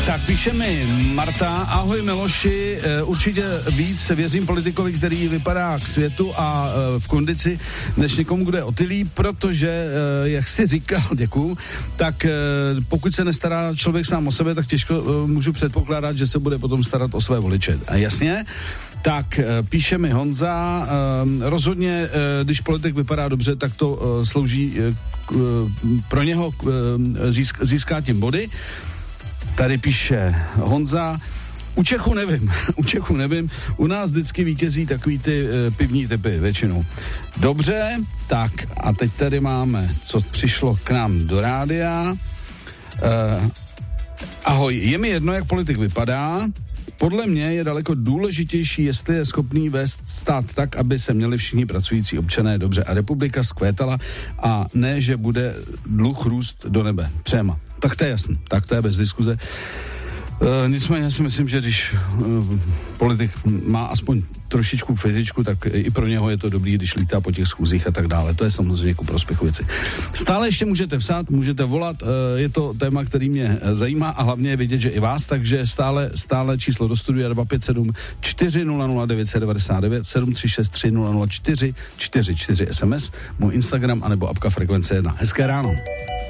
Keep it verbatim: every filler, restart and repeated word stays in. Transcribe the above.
Tak píše mi Marta, ahoj Miloši, určitě víc věřím politikovi, který vypadá k světu a v kondici, než někomu, kdo je otylý, protože, jak jsi říkal, děkuju, tak pokud se nestará člověk sám o sebe, tak těžko můžu předpokládat, že se bude potom starat o své voliče. A jasně? Tak píše mi Honza, rozhodně, když politik vypadá dobře, tak to slouží pro něho, získá tím body. Tady píše Honza, u Čechů nevím, u Čechů nevím, u nás vždycky vítězí takový ty e, pivní typy většinou. Dobře, tak a teď tady máme, co přišlo k nám do rádia. E, ahoj, je mi jedno, jak politik vypadá, podle mě je daleko důležitější, jestli je schopný vést stát tak, aby se měli všichni pracující občané dobře a republika zkvétala a ne, že bude dluh růst do nebe. Přema. Tak to je jasný, tak to je bez diskuze. E, nicméně si myslím, že když e, politik má aspoň trošičku fyzičku, tak i pro něho je to dobrý, když lítá po těch schůzích a tak dále. To je samozřejmě ku prospěchu věci. Stále ještě můžete psát, můžete volat, e, je to téma, který mě zajímá a hlavně je vidět, že i vás, takže stále, stále číslo do studia dva pět sedm čtyři nula nula devět devět devět sedm tři šest tři nula nula čtyři čtyři čtyři es em es, můj Instagram anebo apka Frekvence jedna. Hezké ráno.